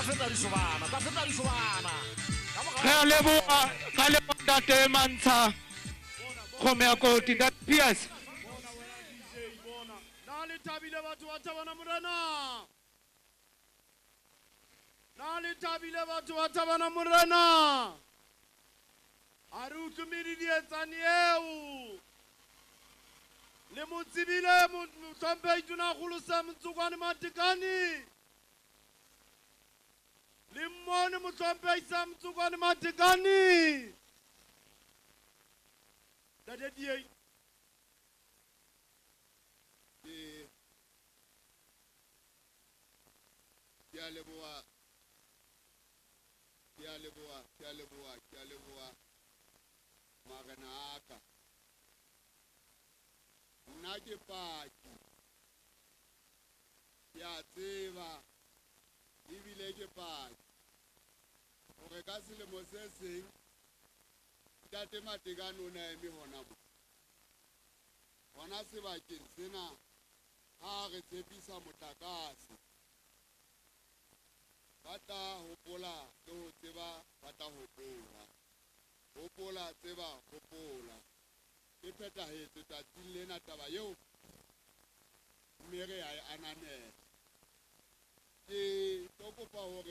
feta disobana, ba feta disobana. Re a leboha ka leboha ntate Mantsha kgome ya koti ntate PS. Bona wena DJ bona. Na le thabile batho ba thabana morena. Na le thabile batho ba thabana morena. A re utlwumedi di etsane eo. Le mo tsebile motlhomphehi Tonakgolo Sam Tsokwane Matekane. Le mmone motlhomphehi Sam Tsokwane Matekane. Ntate DA. Ke a leboha marena aka. Nna ke paki. Ke a tseba ebile ke paki hore ka selemo se seng Ntate Matekane o na eme hona mo. Hona sebakeng sena ha re tshepisa motlakase. Bata hopola le ho tseba bata hopola. Hopola tseba hopola. Ke phethahetse tsatsing lena taba eo mme re a e ananela. Ke tlo kopa hore